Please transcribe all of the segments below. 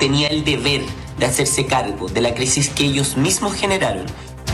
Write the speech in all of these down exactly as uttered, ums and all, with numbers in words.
tenía el deber de hacerse cargo de la crisis que ellos mismos generaron.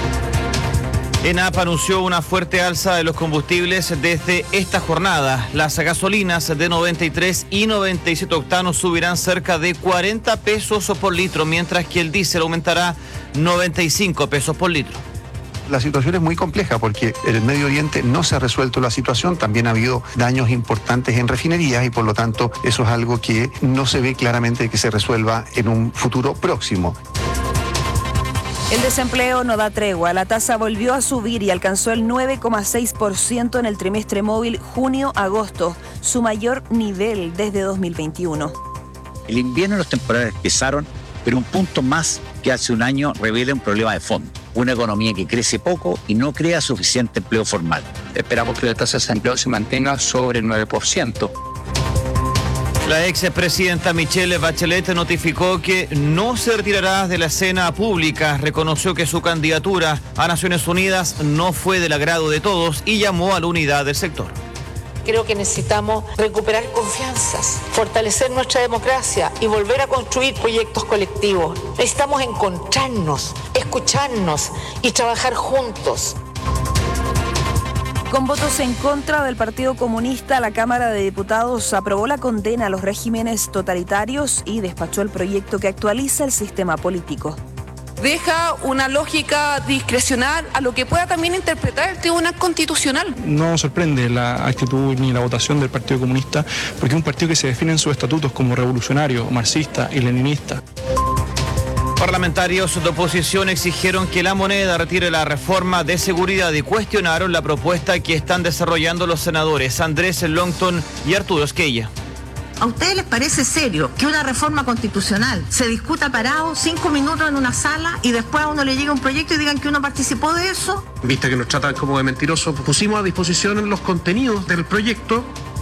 ENAP anunció una fuerte alza de los combustibles desde esta jornada. Las gasolinas de noventa y tres y noventa y siete octanos subirán cerca de cuarenta pesos por litro, mientras que el diésel aumentará noventa y cinco pesos por litro. La situación es muy compleja porque en el Medio Oriente no se ha resuelto la situación, también ha habido daños importantes en refinerías y por lo tanto eso es algo que no se ve claramente que se resuelva en un futuro próximo. El desempleo no da tregua. La tasa volvió a subir y alcanzó el nueve coma seis por ciento en el trimestre móvil junio-agosto, su mayor nivel desde dos mil veintiuno. El invierno y los temporales empezaron, pero un punto más que hace un año revela un problema de fondo. Una economía que crece poco y no crea suficiente empleo formal. Esperamos que la tasa de desempleo se mantenga sobre el nueve por ciento. La expresidenta Michelle Bachelet notificó que no se retirará de la escena pública, reconoció que su candidatura a Naciones Unidas no fue del agrado de todos y llamó a la unidad del sector. Creo que necesitamos recuperar confianzas, fortalecer nuestra democracia y volver a construir proyectos colectivos. Necesitamos encontrarnos, escucharnos y trabajar juntos. Con votos en contra del Partido Comunista, la Cámara de Diputados aprobó la condena a los regímenes totalitarios y despachó el proyecto que actualiza el sistema político. Deja una lógica discrecional a lo que pueda también interpretar el Tribunal Constitucional. No sorprende la actitud ni la votación del Partido Comunista, porque es un partido que se define en sus estatutos como revolucionario, marxista y leninista. Parlamentarios de oposición exigieron que la moneda retire la reforma de seguridad y cuestionaron la propuesta que están desarrollando los senadores Andrés Longton y Arturo Esquella. ¿A ustedes les parece serio que una reforma constitucional se discuta parado cinco minutos en una sala y después a uno le llega un proyecto y digan que uno participó de eso? Vista que nos tratan como de mentirosos, pusimos a disposición los contenidos del proyecto.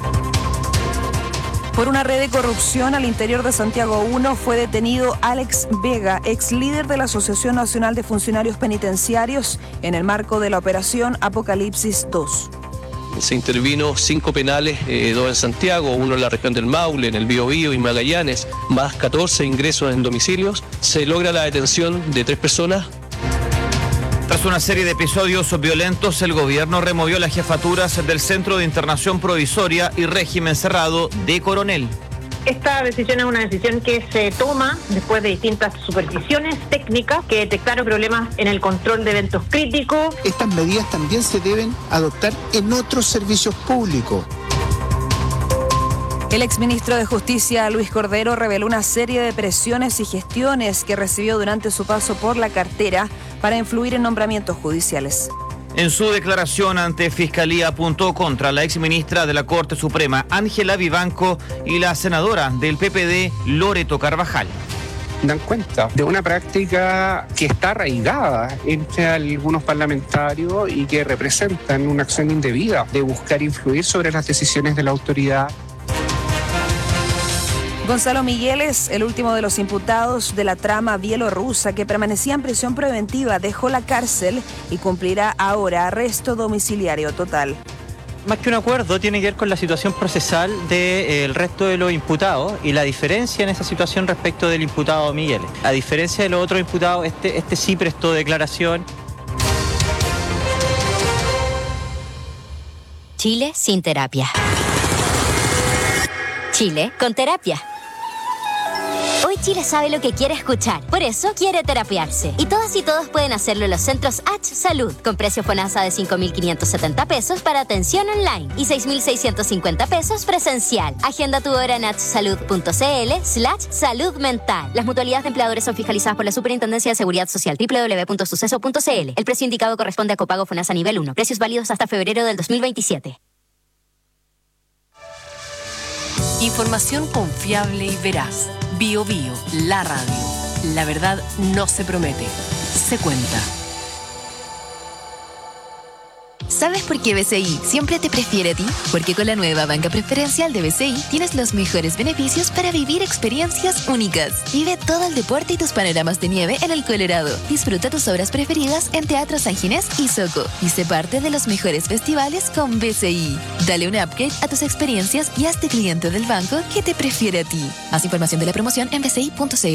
Por una red de corrupción al interior de Santiago uno fue detenido Alex Vega, ex líder de la Asociación Nacional de Funcionarios Penitenciarios, en el marco de la operación Apocalipsis dos. Se intervino cinco penales, eh, dos en Santiago, uno en la región del Maule, en el Biobío y Magallanes, más catorce ingresos en domicilios. Se logra la detención de tres personas. Tras una serie de episodios violentos, el gobierno removió las jefaturas del Centro de Internación Provisoria y Régimen Cerrado de Coronel. Esta decisión es una decisión que se toma después de distintas supervisiones técnicas que detectaron problemas en el control de eventos críticos. Estas medidas también se deben adoptar en otros servicios públicos. El exministro de Justicia, Luis Cordero, reveló una serie de presiones y gestiones que recibió durante su paso por la cartera para influir en nombramientos judiciales. En su declaración ante Fiscalía apuntó contra la exministra de la Corte Suprema, Ángela Vivanco, y la senadora del P P D, Loreto Carvajal. Dan cuenta de una práctica que está arraigada entre algunos parlamentarios y que representan una acción indebida de buscar influir sobre las decisiones de la autoridad. Gonzalo Migueles, el último de los imputados de la trama bielorrusa que permanecía en prisión preventiva, dejó la cárcel y cumplirá ahora arresto domiciliario total. Más que un acuerdo, tiene que ver con la situación procesal del resto de los imputados y la diferencia en esa situación respecto del imputado Migueles. A diferencia de los otros imputados, este, este sí prestó declaración. Chile sin terapia. Chile con terapia. Hoy Chile sabe lo que quiere escuchar, por eso quiere terapiarse. Y todas y todos pueden hacerlo en los centros H Salud, con precio FONASA de cinco mil quinientos setenta pesos para atención online y seis mil seiscientos cincuenta pesos presencial. Agenda tu hora en hsalud.cl slash salud mental. Las mutualidades de empleadores son fiscalizadas por la Superintendencia de Seguridad Social, doble u doble u doble u punto suceso punto c l. El precio indicado corresponde a copago FONASA nivel uno. Precios válidos hasta febrero del dos mil veintisiete. Información confiable y veraz. Bio Bio, la radio. La verdad no se promete, se cuenta. ¿Sabes por qué B C I siempre te prefiere a ti? Porque con la nueva banca preferencial de B C I tienes los mejores beneficios para vivir experiencias únicas. Vive todo el deporte y tus panoramas de nieve en el Colorado. Disfruta tus obras preferidas en Teatro San Ginés y Soco. Y sé parte de los mejores festivales con B C I. Dale un upgrade a tus experiencias y hazte cliente del banco que te prefiere a ti. Más información de la promoción en b c i punto c l.